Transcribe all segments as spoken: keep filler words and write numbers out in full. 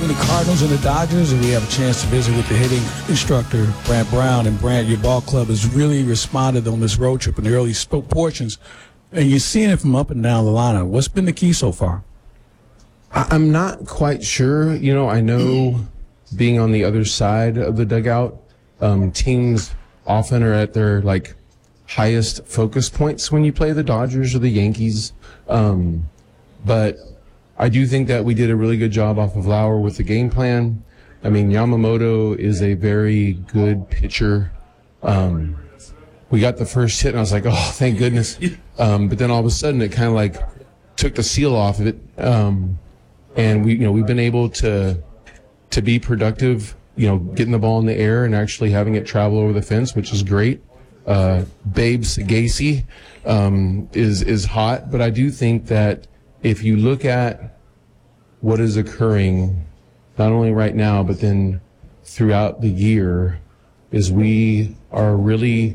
between the Cardinals and the Dodgers, and we have a chance to visit with the hitting instructor, Brant Brown. And Brant, your ball club has really responded on this road trip in the early sp- portions, and you're seeing it from up and down the lineup. What's been the key so far? I'm not quite sure. You know, I know being on the other side of the dugout, um, teams often are at their, like, highest focus points when you play the Dodgers or the Yankees. Um, but I do think that we did a really good job off of Lauer with the game plan. I mean, Yamamoto is a very good pitcher. Um, we got the first hit, and I was like, oh, thank goodness. Um, but then all of a sudden, it kind of like took the seal off of it. Um, and we, you know, we've been able to to be productive, you know, getting the ball in the air and actually having it travel over the fence, which is great. Uh, Babes Gacy um, is is hot, but I do think that if you look at what is occurring, not only right now, but then throughout the year, is we are a really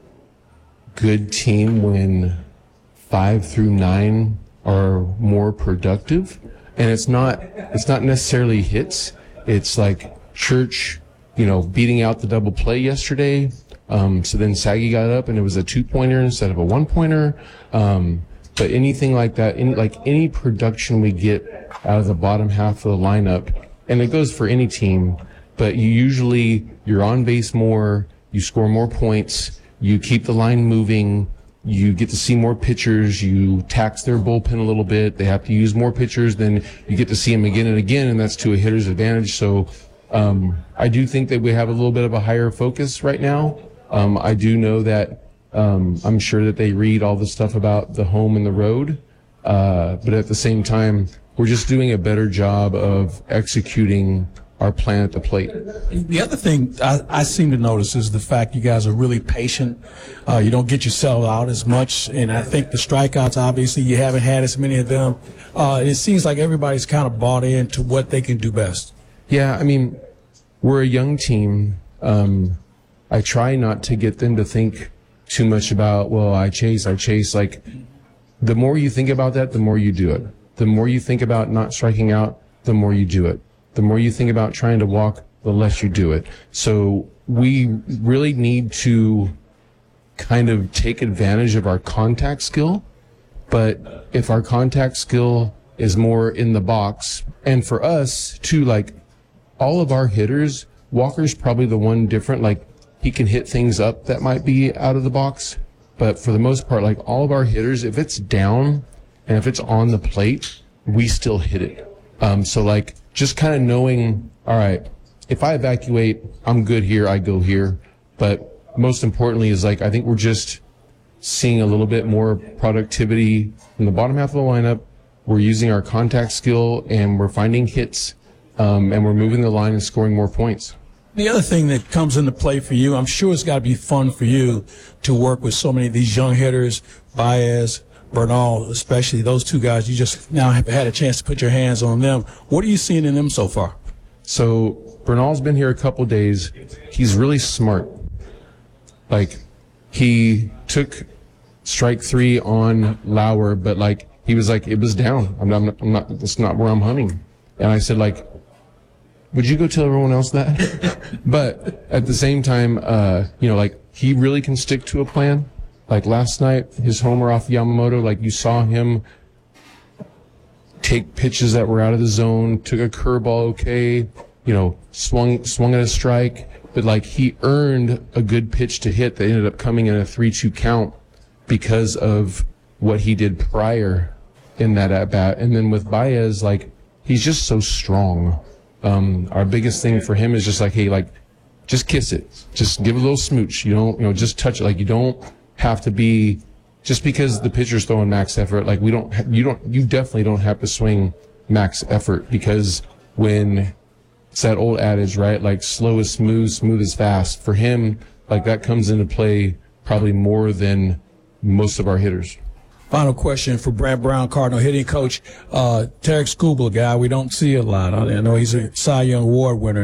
good team when five through nine are more productive. And it's not, it's not necessarily hits. It's like Church, you know, beating out the double play yesterday. Um, so then Saggy got up and it was a two-pointer instead of a one-pointer. Um, But anything like that, any, like any production we get out of the bottom half of the lineup, and it goes for any team, but you usually, you're on base more, you score more points, you keep the line moving, you get to see more pitchers, you tax their bullpen a little bit, they have to use more pitchers, then you get to see them again and again, and that's to a hitter's advantage. So um, I do think that we have a little bit of a higher focus right now. Um, I do know that Um, I'm sure that they read all the stuff about the home and the road, uh, but at the same time, we're just doing a better job of executing our plan at the plate. The other thing I, I seem to notice is the fact you guys are really patient. Uh, you don't get yourself out as much, and I think the strikeouts, obviously, you haven't had as many of them. Uh, it seems like everybody's kind of bought into what they can do best. Yeah, I mean, we're a young team. Um, I try not to get them to think too much about, well, I chase, I chase. Like, the more you think about that, the more you do it. The more you think about not striking out, the more you do it. The more you think about trying to walk, the less you do it. So we really need to kind of take advantage of our contact skill. But if our contact skill is more in the box, and for us too, like, all of our hitters, Walker's probably the one different, like, he can hit things up that might be out of the box. But for the most part, like, all of our hitters, if it's down and if it's on the plate, we still hit it. Um, so, like, just kind of knowing, all right, if I evacuate, I'm good here, I go here. But most importantly is, like, I think we're just seeing a little bit more productivity in the bottom half of the lineup. We're using our contact skill, and we're finding hits, um, and we're moving the line and scoring more points. The other thing that comes into play for you, I'm sure it's got to be fun for you to work with so many of these young hitters, Baez, Bernal, especially those two guys. You just now have had a chance to put your hands on them. What are you seeing in them so far? So Bernal's been here a couple days. He's really smart. Like, he took strike three on Lauer, but, like, he was like, it was down. I'm not, I'm not, I'm not that's not where I'm hunting. And I said, like, would you go tell everyone else that? But at the same time, uh, you know, like, he really can stick to a plan. Like, last night, his homer off Yamamoto, like, you saw him take pitches that were out of the zone, took a curveball okay, you know, swung swung at a strike. But, like, he earned a good pitch to hit that ended up coming in a three two count because of what he did prior in that at-bat. And then with Baez, like, he's just so strong. Um, our biggest thing for him is just like, hey, like, just kiss it. Just give a little smooch. You don't, you know, just touch it. Like, you don't have to be, just because the pitcher's throwing max effort, like, we don't, you don't, you definitely don't have to swing max effort, because when it's that old adage, right? Like, slow is smooth, smooth is fast. For him, like, that comes into play probably more than most of our hitters. Final question for Brant Brown, Cardinal hitting coach. Uh, Tarik Skubal, guy we don't see a lot. I know he's a Cy Young Award winner.